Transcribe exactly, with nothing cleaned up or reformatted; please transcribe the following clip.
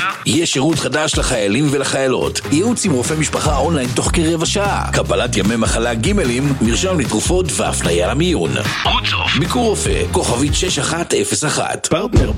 יש שירות חדש לחיילים ולחיילות. ייעוץ עם רופא משפחה אונליין תוך כרבע שעה. קבלת ימי מחלה גימלים, מרשם לתרופות והפניה למיון. רוצוף. ביקור רופא, כוכבית שש אחת אפס אחת. פרטנר